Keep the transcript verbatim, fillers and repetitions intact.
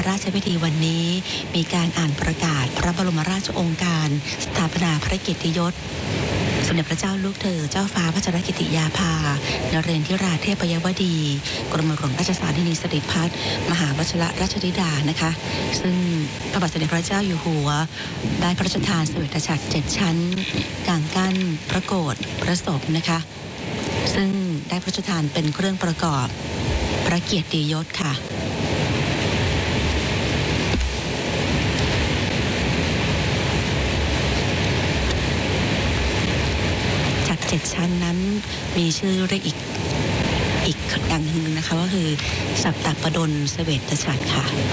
ราชพิธีวันนี้มีการอ่านประกาศพระบรมราชโองการสถาปนาพระเกียรติยศสมเด็จพระเจ้าลูกเธอเจ้าฟ้าพัชรกิติยาภานเรนทิราเทพยวดีกรมหลวงราชสานินีสิริพัฒน์มหาวชิรราชธิดานะคะซึ่งพระบาทสมเด็จพระเจ้าอยู่หัวได้พระราชทานเสวตฉัตรเจ็ดชั้นกางกั้นพระโกฐพระศพนะคะซึ่งได้พระราชทานเป็นเครื่องประกอบพระเกียรติยศค่ะจากเจ็ดชั้นนั้นมีชื่อเรียกอีกอีกดังหนึ่งนะคะก็คือสัปตะปดลเสวตฉัตรค่ะ